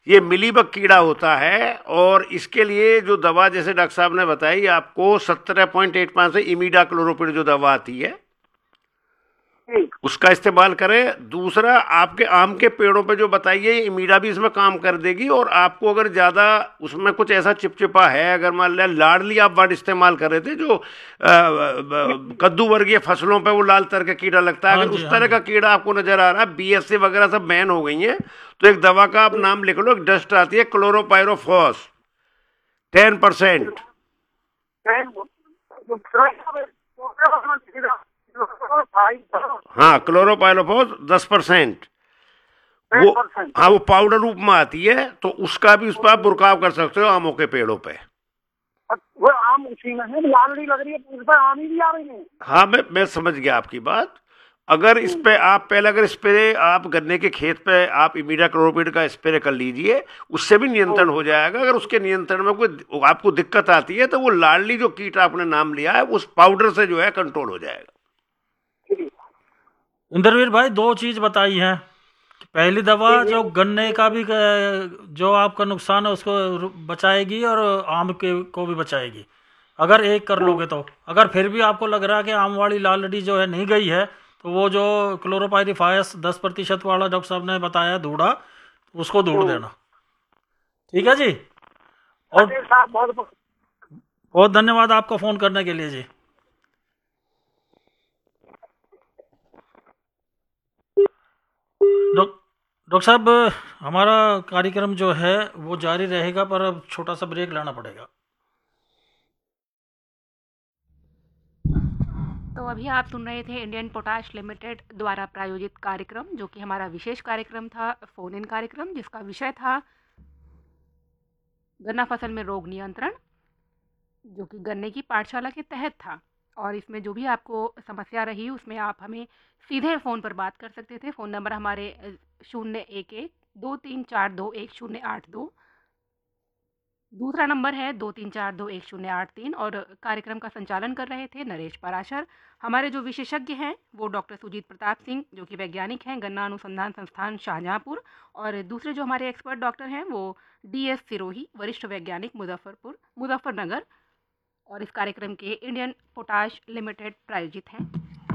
ये मिलीबग कीड़ा होता है और इसके लिए जो दवा जैसे डॉक्टर साहब ने बताई आपको 17.85 से इमीडाक्लोरोपिड जो दवा आती है उसका इस्तेमाल करें। दूसरा, आपके आम के पेड़ों पे जो बताइए इमीडा भी इसमें काम कर देगी। और आपको अगर ज़्यादा उसमें कुछ ऐसा चिपचिपा है, अगर मान लिया लाडली आप वर्ड इस्तेमाल कर रहे थे जो कद्दू वर्गीय फसलों पे वो लाल तरह का कीड़ा लगता है, अगर उस तरह का कीड़ा आपको नजर आ रहा है, बीएससी वगैरह सब बैन हो गई हैं, तो एक दवा का आप नाम लिख लो, एक डस्ट आती है क्लोरोपाइरोफॉस 10%। हाँ, क्लोरोपाइरोफॉस 10%। वो हाँ वो पाउडर रूप में आती है, तो उसका भी उस पर आप बुरकाव कर सकते हो आमों के पेड़ों पे। वो आम उसी में है, लाल नहीं लग रही है, उस पर आम ही भी आ रही है। हाँ, मैं समझ गया आपकी बात। अगर इस पे आप पहले अगर स्प्रे आप गन्ने के खेत पे आप इमीडाक्लोरोपिड का स्प्रे कर लीजिए, उससे भी नियंत्रण हो जाएगा। अगर उसके नियंत्रण में कोई आपको दिक्कत आती है तो वो लाडली जो कीट आपने नाम लिया है उस पाउडर से जो है कंट्रोल हो जाएगा। इंद्रवीर भाई, दो चीज बताई है। पहली दवा जो गन्ने का भी जो आपका नुकसान है उसको बचाएगी और आम के को भी बचाएगी, अगर एक कर लोगे तो। अगर फिर भी आपको लग रहा है कि आम वाली लालडी जो है नहीं गई है, तो वो जो क्लोरोपाइरिफायस 10% वाला डॉक्टर साहब ने बताया धूड़ा, उसको धूड़ देना। ठीक है जी। और बहुत धन्यवाद आपको फोन करने के लिए जी। डॉक्टर साहब, हमारा कार्यक्रम जो है वो जारी रहेगा, पर अब छोटा सा ब्रेक लेना पड़ेगा। तो अभी आप सुन रहे थे इंडियन पोटाश लिमिटेड द्वारा प्रायोजित कार्यक्रम, जो कि हमारा विशेष कार्यक्रम था, फोन इन कार्यक्रम, जिसका विषय था गन्ना फसल में रोग नियंत्रण, जो कि गन्ने की पाठशाला के तहत था। और इसमें जो भी आपको समस्या रही उसमें आप हमें सीधे फ़ोन पर बात कर सकते थे। फ़ोन नंबर हमारे 011-2342-1082। दूसरा नंबर है 2342-1083। और कार्यक्रम का संचालन कर रहे थे नरेश पराशर। हमारे जो विशेषज्ञ हैं वो डॉक्टर सुजीत प्रताप सिंह, जो कि वैज्ञानिक हैं गन्ना अनुसंधान संस्थान शाहजहाँपुर। और दूसरे जो हमारे एक्सपर्ट डॉक्टर हैं वो DS सिरोही, वरिष्ठ वैज्ञानिक मुजफ्फरनगर। और इस कार्यक्रम के इंडियन पोटाश लिमिटेड प्रायोजित हैं।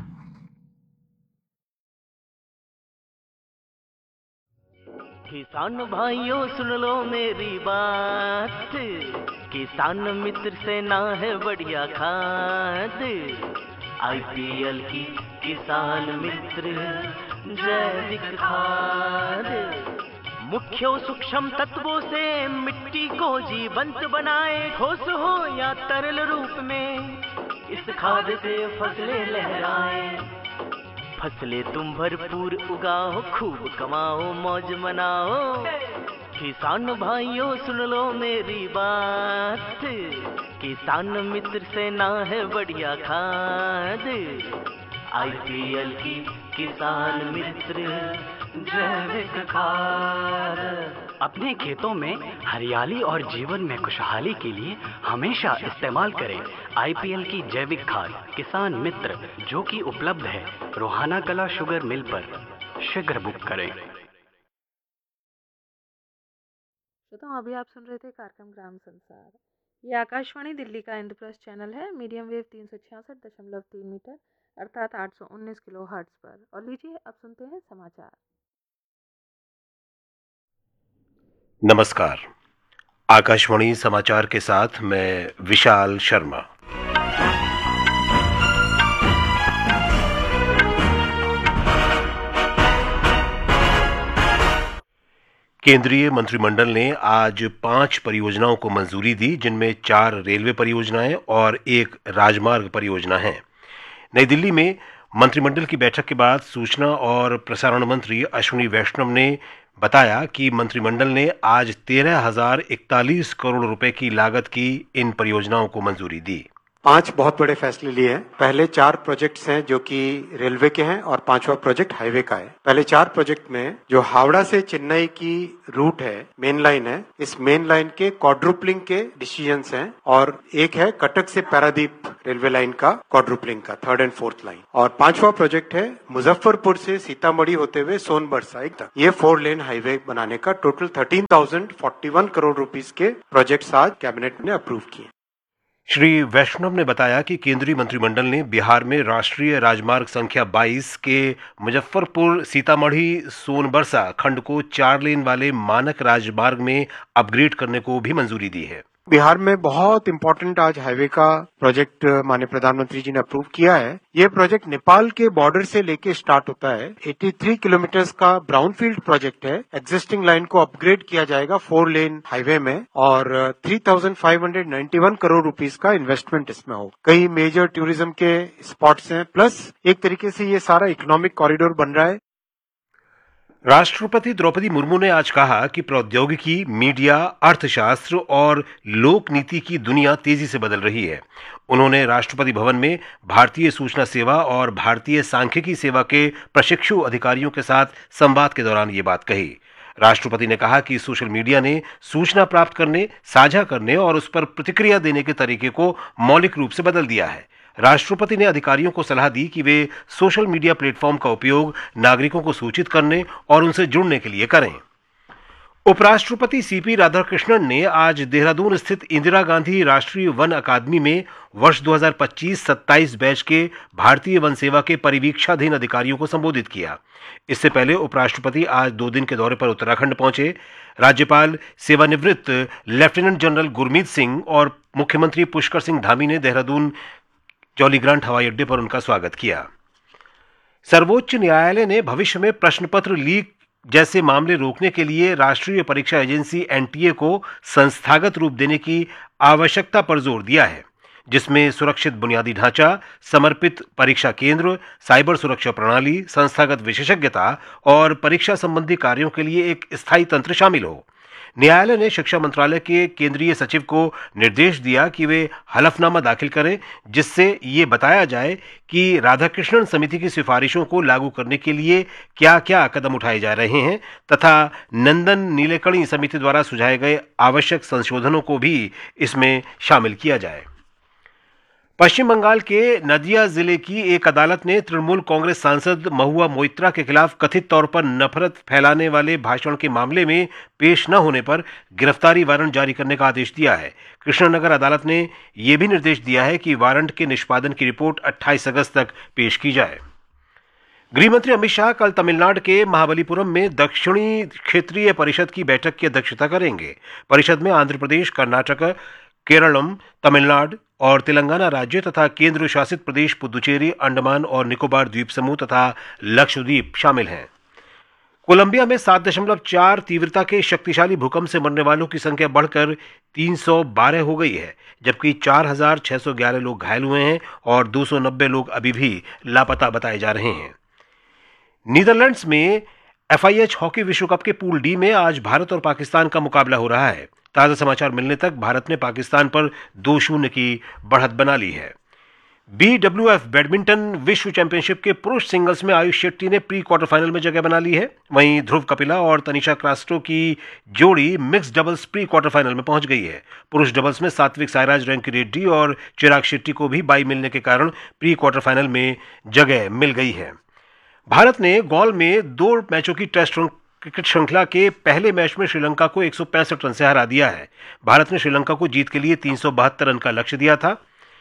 किसान भाइयों सुन लो मेरी बात, किसान मित्र से ना है बढ़िया खाद, IPL की किसान मित्र जैविक खाद, मुख्य सूक्ष्म तत्वों से मिट्टी को जीवंत बनाए, ठोस हो या तरल रूप में इस खाद से फसलें लहराए, फसलें तुम भरपूर उगाओ, खूब कमाओ, मौज मनाओ। किसान भाइयों सुन लो मेरी बात, किसान मित्र से ना है बढ़िया खाद, IPL की किसान मित्र जैविक खाद। अपने खेतों में हरियाली और जीवन में खुशहाली के लिए हमेशा इस्तेमाल करें IPL की जैविक खाद किसान मित्र, जो कि उपलब्ध है रोहाना कला शुगर मिल पर। शीघ्र बुक करें। तो अभी आप सुन रहे थे कार्यक्रम ग्राम संसार। ये आकाशवाणी दिल्ली का इंद्रप्रस्थ चैनल है, मीडियम वेव 366.3 मीटर अर्थात 819 किलो हर्ट्ज पर। और लीजिए अब सुनते हैं समाचार। नमस्कार, आकाशवाणी समाचार के साथ मैं विशाल शर्मा। केंद्रीय मंत्रिमंडल ने आज 5 परियोजनाओं को मंजूरी दी, जिनमें 4 रेलवे परियोजनाएं और 1 राजमार्ग परियोजना है। नई दिल्ली में मंत्रिमंडल की बैठक के बाद सूचना और प्रसारण मंत्री अश्विनी वैष्णव ने बताया कि मंत्रिमंडल ने आज 13,041 करोड़ रुपए की लागत की इन परियोजनाओं को मंजूरी दी। 5 बहुत बड़े फैसले लिए हैं। पहले 4 प्रोजेक्ट्स हैं जो कि रेलवे के हैं और 5वां प्रोजेक्ट हाईवे का है। पहले 4 प्रोजेक्ट में जो हावड़ा से चेन्नई की रूट है, मेन लाइन है, इस मेन लाइन के क्वाड्रुपलिंग के डिसीजंस हैं और एक है कटक से पारादीप रेलवे लाइन का क्वाड्रुपलिंग का 3rd एंड 4th लाइन। और 5वां प्रोजेक्ट है मुजफ्फरपुर से सीतामढ़ी होते हुए सोनबरसा तक ये 4 लेन हाईवे बनाने का टोटल 13,041 करोड़ रुपीस के प्रोजेक्ट्स आज कैबिनेट ने अप्रूव किए। श्री वैष्णव ने बताया कि केंद्रीय मंत्रिमंडल ने बिहार में राष्ट्रीय राजमार्ग संख्या 22 के मुजफ्फरपुर सीतामढ़ी सोनबरसा खंड को 4 लेन वाले मानक राजमार्ग में अपग्रेड करने को भी मंजूरी दी है। बिहार में बहुत इंपॉर्टेंट आज हाईवे का प्रोजेक्ट माननीय प्रधानमंत्री जी ने अप्रूव किया है। ये प्रोजेक्ट नेपाल के बॉर्डर से लेके स्टार्ट होता है। 83 किलोमीटर का ब्राउनफील्ड प्रोजेक्ट है। एग्जिस्टिंग लाइन को अपग्रेड किया जाएगा 4 लेन हाईवे में और 3,591 करोड़ रुपीस का इन्वेस्टमेंट इसमें होगा। कई मेजर टूरिज्म के स्पॉट्स हैं, प्लस एक तरीके से ये सारा इकोनॉमिक कॉरिडोर बन रहा है। राष्ट्रपति द्रौपदी मुर्मू ने आज कहा कि प्रौद्योगिकी, मीडिया, अर्थशास्त्र और लोक नीति की दुनिया तेजी से बदल रही है। उन्होंने राष्ट्रपति भवन में भारतीय सूचना सेवा और भारतीय सांख्यिकी सेवा के प्रशिक्षु अधिकारियों के साथ संवाद के दौरान ये बात कही। राष्ट्रपति ने कहा कि सोशल मीडिया ने सूचना प्राप्त करने, साझा करने और उस पर प्रतिक्रिया देने के तरीके को मौलिक रूप से बदल दिया है। राष्ट्रपति ने अधिकारियों को सलाह दी कि वे सोशल मीडिया प्लेटफॉर्म का उपयोग नागरिकों को सूचित करने और उनसे जुड़ने के लिए करें। उपराष्ट्रपति सीपी राधाकृष्णन ने आज देहरादून स्थित इंदिरा गांधी राष्ट्रीय वन अकादमी में वर्ष 2025-27 बैच के भारतीय वन सेवा के परिवीक्षाधीन अधिकारियों को संबोधित किया। इससे पहले उपराष्ट्रपति आज 2 दिन के दौरे पर उत्तराखंड पहुंचे। राज्यपाल सेवानिवृत्त लेफ्टिनेंट जनरल गुरमीत सिंह और मुख्यमंत्री पुष्कर सिंह धामी ने देहरादून जॉलीग्रांट हवाई अड्डे पर उनका स्वागत किया। सर्वोच्च न्यायालय ने भविष्य में प्रश्न पत्र लीक जैसे मामले रोकने के लिए राष्ट्रीय परीक्षा एजेंसी एनटीए को संस्थागत रूप देने की आवश्यकता पर जोर दिया है, जिसमें सुरक्षित बुनियादी ढांचा, समर्पित परीक्षा केंद्र, साइबर सुरक्षा प्रणाली, संस्थागत विशेषज्ञता और परीक्षा संबंधी कार्यों के लिए एक स्थायी तंत्र शामिल हो। न्यायालय ने शिक्षा मंत्रालय के केंद्रीय सचिव को निर्देश दिया कि वे हलफनामा दाखिल करें, जिससे ये बताया जाए कि राधाकृष्णन समिति की सिफारिशों को लागू करने के लिए क्या-क्या कदम उठाए जा रहे हैं तथा नंदन नीलेकणी समिति द्वारा सुझाए गए आवश्यक संशोधनों को भी इसमें शामिल किया जाए। पश्चिम बंगाल के नदिया जिले की एक अदालत ने तृणमूल कांग्रेस सांसद महुआ मोइत्रा के खिलाफ कथित तौर पर नफरत फैलाने वाले भाषण के मामले में पेश न होने पर गिरफ्तारी वारंट जारी करने का आदेश दिया है। कृष्णनगर अदालत ने यह भी निर्देश दिया है कि वारंट के निष्पादन की रिपोर्ट 28 अगस्त तक पेश की जाए। गृहमंत्री अमित शाह कल तमिलनाडु के महाबलीपुरम में दक्षिणी क्षेत्रीय परिषद की बैठक की अध्यक्षता करेंगे। परिषद में आंध्र प्रदेश, कर्नाटक, केरलम, तमिलनाडु और तेलंगाना राज्य तथा केंद्र शासित प्रदेश पुदुचेरी, अंडमान और निकोबार द्वीप समूह तथा लक्षद्वीप शामिल हैं। कोलंबिया में 7.4 तीव्रता के शक्तिशाली भूकंप से मरने वालों की संख्या बढ़कर 312 हो गई है, जबकि 4,611 लोग घायल हुए हैं और 290 लोग अभी भी लापता बताए जा रहे हैं। नीदरलैंड्स में FIH हॉकी विश्व कप के पूल डी में आज भारत और पाकिस्तान का मुकाबला हो रहा है। ताजा समाचार मिलने तक भारत ने पाकिस्तान पर 2-0 की बढ़त बना ली है। BWF बैडमिंटन विश्व चैंपियनशिप के पुरुष सिंगल्स में आयुष शेट्टी ने प्री क्वार्टर फाइनल में जगह बना ली है। वहीं ध्रुव कपिला और तनिषा क्रास्टो की जोड़ी mix doubles pre quarter final में पहुंच गई है। पुरुष डबल्स में सात्विक साईराज रैंकी रेड्डी और चिराग शेट्टी को भी बाई मिलने के कारण प्री क्वार्टर फाइनल में जगह मिल गई है। भारत ने गॉल में 2 मैचों की टेस्ट क्रिकेट श्रृंखला के पहले मैच में श्रीलंका को 165 रन से हरा दिया है। भारत ने श्रीलंका को जीत के लिए 372 रन का लक्ष्य दिया था।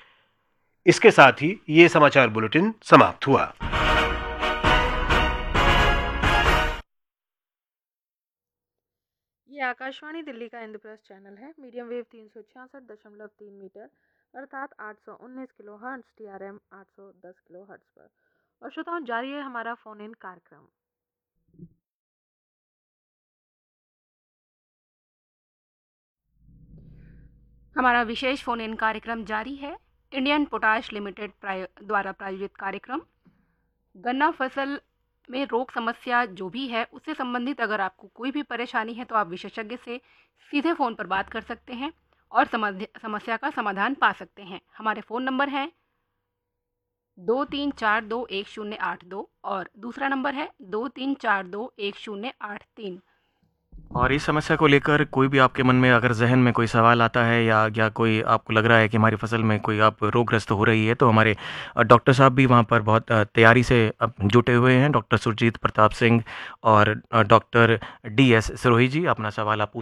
इसके साथ ही ये समाचार बुलेटिन समाप्त हुआ। ये आकाशवाणी दिल्ली का इंद्रप्रस्थ चैनल है। मीडियम वेव 366.3 मीटर अर्थात 819 किलोहर्ट्ज, TRM 810 किलोहर्ट्ज पर। और श्रोताओं, जारी है हमारा फोन इन कार्यक्रम। हमारा विशेष फोन इन कार्यक्रम जारी है। इंडियन पोटाश लिमिटेड द्वारा प्रायोजित कार्यक्रम गन्ना फसल में रोग समस्या जो भी है उससे संबंधित अगर आपको कोई भी परेशानी है तो आप विशेषज्ञ से सीधे फ़ोन पर बात कर सकते हैं और समस्या का समाधान पा सकते हैं। हमारे फ़ोन नंबर हैं 23421082 और दूसरा नंबर है 23421083। और इस समस्या को लेकर कोई भी आपके मन में अगर जहन में कोई सवाल आता है या कोई आपको लग रहा है कि हमारी फसल में कोई आप रोगग्रस्त हो रही है, तो हमारे डॉक्टर साहब भी वहाँ पर बहुत तैयारी से जुटे हुए हैं। डॉक्टर सुरजीत प्रताप सिंह और डॉक्टर DS सिरोही जी, अपना सवाल आप पूछ